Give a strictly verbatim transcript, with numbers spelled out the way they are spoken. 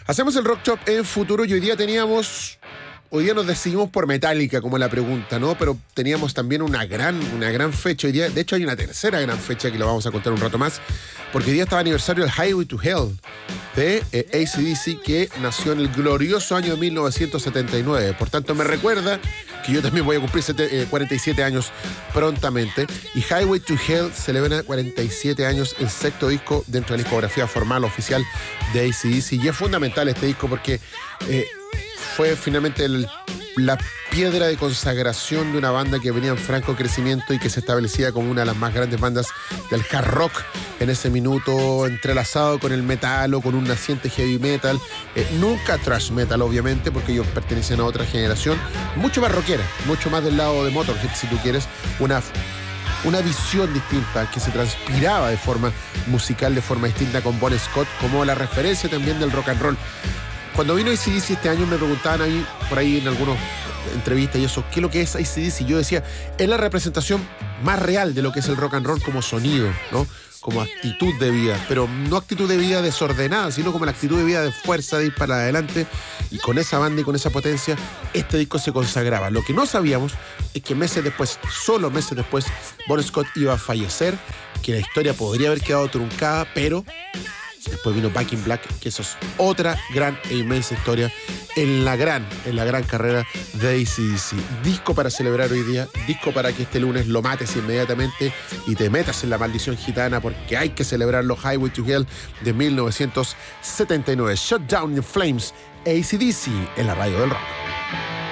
Hacemos el Rock Shop en futuro y hoy día teníamos... Hoy día nos decidimos por Metallica como la pregunta, ¿no? Pero teníamos también una gran, una gran fecha hoy día. De hecho, hay una tercera gran fecha que lo vamos a contar un rato más. Porque hoy día estaba aniversario del Highway to Hell de eh, A C D C, que nació en el glorioso año de mil novecientos setenta y nueve. Por tanto, me recuerda que yo también voy a cumplir sete, eh, cuarenta y siete años prontamente. Y Highway to Hell celebra cuarenta y siete años, el sexto disco dentro de la discografía formal oficial de A C D C. Y es fundamental este disco porque... Eh, fue finalmente el, la piedra de consagración de una banda que venía en franco crecimiento y que se establecía como una de las más grandes bandas del hard rock en ese minuto, entrelazado con el metal o con un naciente heavy metal. Eh, nunca thrash metal, obviamente, porque ellos pertenecen a otra generación, mucho más rockera, mucho más del lado de Motorhead, si tú quieres, una... una visión distinta que se transpiraba de forma musical, de forma distinta con Bon Scott, como la referencia también del rock and roll. Cuando vino A C D C este año me preguntaban a mí, por ahí en algunas entrevistas y eso, ¿qué es lo que es A C D C? Yo decía, es la representación más real de lo que es el rock and roll como sonido, ¿no? Como actitud de vida, pero no actitud de vida desordenada, sino como la actitud de vida de fuerza, de ir para adelante. Y con esa banda y con esa potencia, este disco se consagraba. Lo que no sabíamos es que meses después, solo meses después, Bon Scott iba a fallecer, que la historia podría haber quedado truncada, pero... después vino Back in Black, que eso es otra gran e inmensa historia en la gran, en la gran carrera de A C D C. Disco para celebrar hoy día, disco para que este lunes lo mates inmediatamente y te metas en la maldición gitana, porque hay que celebrar los Highway to Hell de mil novecientos setenta y nueve. Shut Down in Flames, A C D C en la radio del rock.